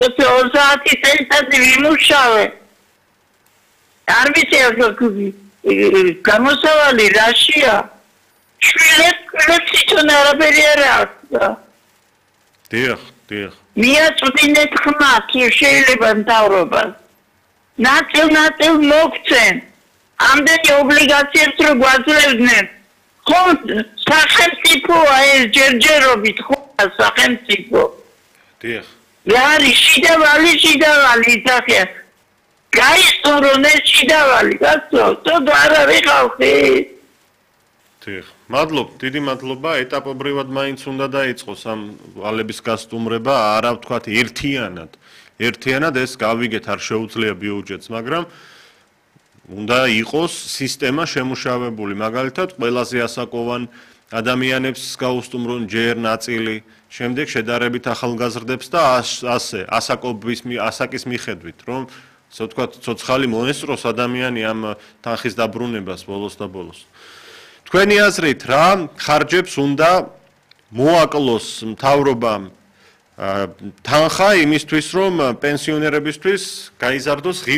20 წელიწადი ვიმუშავე. არ ვიცი გამოსავალი რაშია. შვილებს თვითონ არაფერი არ აქვს. დიახ. მიაწვდინეთ ხმა, თუ შეიძლება მთავრობას. ნაწილ მოგცენ. ამდენი ობლიგაციებს რო გვაძლევდნენ. ხო, სახელმწიფოა ეს ჯერჯერობით ხო სახელმწიფო. დიახ. არის შიდავალი ისახია. გაისწორონ ეს შიდავალი, გასწო, თქო არ არის ხალხი. დიახ. დიდი მადლობა, ეტაპობრივად მაინც უნდა დაიწყოს ამ ვალების გასტუმრება, არა ვთქვათ ერთიანად ეს გავიგეთ არ შეუძლია ბიუჯეტს, მაგრამ უნდა იყოს სისტემა შემუშავებული, მაგალითად, ყველაზე ასაკოვან ადამიანებს გაუსტუმრონ ჯერ ნაწილი, შემდეგ შედარებით ახალგაზრდებს და ასე, ასაკის მიხედვით, რომ ასე ვთქვათ, ცოცხალი მოესწროს ადამიანი ამ თანხის დაბრუნებას ბოლოს და ბოლოს. თქვენი აზრით, რა ხარჯებს უნდა მოაკლოს მთავრობამ თანხა იმისთვის, რომ პენსიონერებისთვის გაიზარდოს